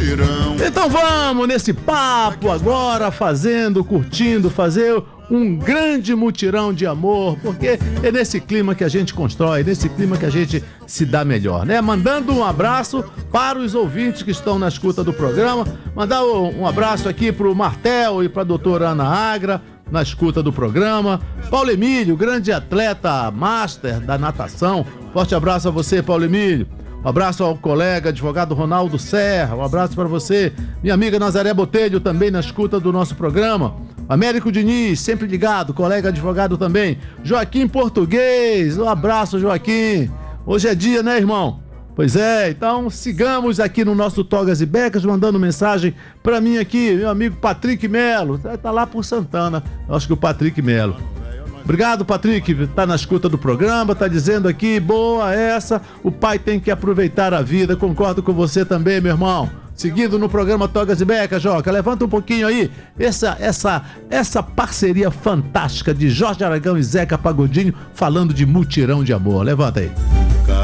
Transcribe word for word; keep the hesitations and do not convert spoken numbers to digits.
mutirão. Então vamos nesse papo agora, fazendo, curtindo, fazer um grande mutirão de amor, porque é nesse clima que a gente constrói, nesse clima que a gente se dá melhor, né? Mandando um abraço para os ouvintes que estão na escuta do programa, mandar um abraço aqui pro Martel e pra doutora Ana Agra, na escuta do programa. Paulo Emílio, grande atleta master da natação, forte abraço a você, Paulo Emílio. Um abraço ao colega advogado Ronaldo Serra, um abraço para você. Minha amiga Nazaré Botelho, também na escuta do nosso programa. Américo Diniz, sempre ligado, colega advogado também. Joaquim Português, um abraço, Joaquim. Hoje é dia, né, irmão? Pois é, então sigamos aqui no nosso Togas e Becas, mandando mensagem para mim aqui, meu amigo Patrick Melo, tá lá por Santana, eu acho que o Patrick Melo. Obrigado, Patrick, tá na escuta do programa, tá dizendo aqui, boa essa, o pai tem que aproveitar a vida, concordo com você também, meu irmão. Seguindo no programa Togas e Becas, Joca, levanta um pouquinho aí, essa, essa, essa parceria fantástica de Jorge Aragão e Zeca Pagodinho, falando de mutirão de amor, levanta aí.